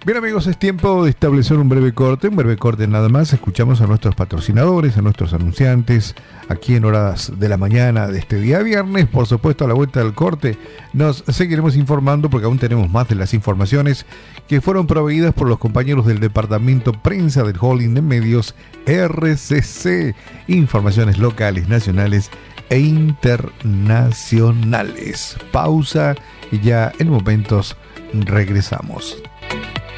Bien amigos, es tiempo de establecer un breve corte nada más. Escuchamos a nuestros patrocinadores, a nuestros anunciantes, aquí en horas de la mañana de este día viernes. Por supuesto, a la vuelta del corte nos seguiremos informando porque aún tenemos más de las informaciones que fueron proveídas por los compañeros del Departamento Prensa del Holding de Medios RCC. Informaciones locales, nacionales e internacionales. Pausa y ya en momentos regresamos.